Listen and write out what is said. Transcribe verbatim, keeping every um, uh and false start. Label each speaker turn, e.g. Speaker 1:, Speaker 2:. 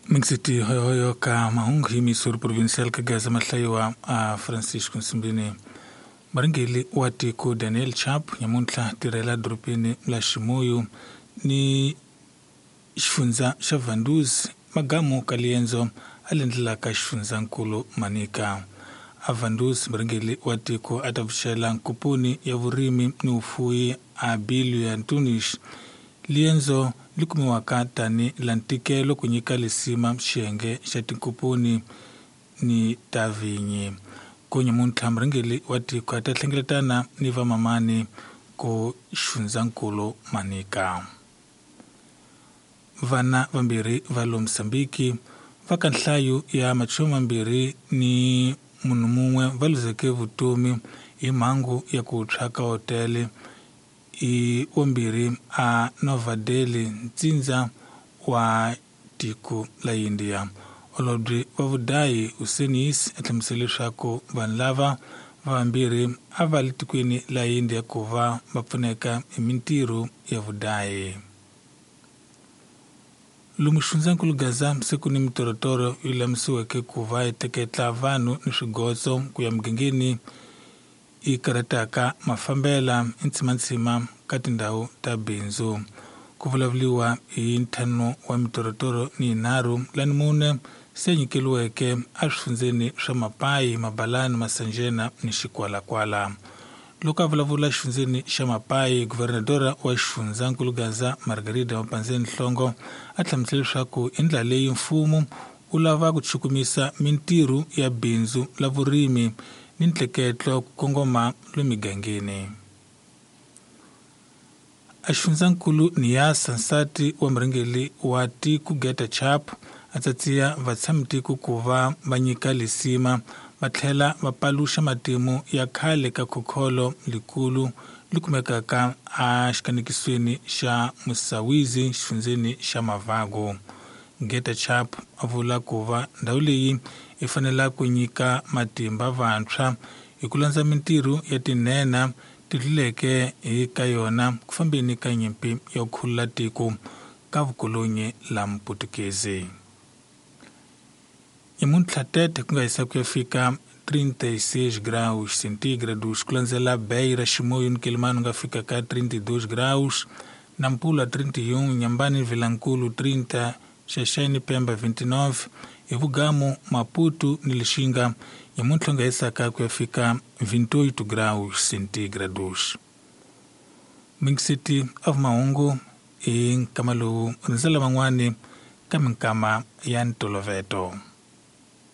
Speaker 1: Mingsiti hoyo hoyo ka mahungu hii misuri provincial ka gaza matlaiwa a Francisco Nsimbini. Marangeli wati ku Daniel Chap nyamuntla tirela dropini la Shimoyu ni shifunza shavanduzi magamu kalienzo alindila ka shifunza nkulu manika. Avanduzi marangeli wati ku atavushela nkupuni ya vurimi ni ufui a bilu ya Ntunish lienzo likumiwaka tani lantikelo kunyika lisima shenge shatinkupuni ni tavinyi. Kunye muntla marangeli wati ku atatlengeletana niva mamani ku shunza nkulu manika. Vana vambiri valo Msambiki vaka nhlayu ya machoma mbiri ni munumumwe valuzeke vutumi imangu ya kutraka hoteli i wambiri a Nova Delhi nzinza wa tiku la India. Olodri wavudai usenis atlamselishako vanlava vambiri avali tikuini la India kuva bapuneka imintiru ya vudai. Lumushunza nkulu gaza msiku ni mtorotoro ila msiweke kuva iteketla vanu nishigozo kuya mgengini ikarataka mafambela intsimantsima katindau tabinzu. Kuvulavliwa intano wa mitorotoro ni naru lani mune senyikiluweke ashifunzeni shamapai mabalani masanjena nishikwala kwala. Luka vulavula shifunzeni shamapai guvernadora wa shifunza nkulu gaza Margarida Mpanzeni Hlongo atlamtselishaku indlalei mfumu ulava kuchukumisa mintiru ya binzu la vurimi nintleketlo kukongoma lumigangeni. Ashunza nkulu ni ya sansati wa marangeli wati kugeta Chap atatia vatsamtiku kuva banyika lisima bathela vapalusha matimu ya khale ka kukholo likulu likumekaka a xikanikisweni xa musawizi xifunzeni xa mavago. Geta Chap avula kuva ndhawu leyi ifanela ku nyika matimba vantshwa hi ku landza mintiru ya tinena tiluleke hi ka yona ku fambeni ka nyimpi ya kukhulula tiko ka vukolonyi la Mputukezi. Nyamuntla tete ku nga hisa ku ya fika trinta e seis graus centígrados ku landzela Beira Shimoyu ni Kilimani nga fika ka trinta e dois graus, Nampula trinta e um, Nyambani Vilankulu trinta, Xaxani Pemba vinte e nove, e Vugamu Maputo ni Lixinga nyamuntla nga hisa ku ya fika vinte e oito graus centígrados. Mingsiti av mahungu e nkamalu rinzela van'wani ka minkama ya ntolovelo.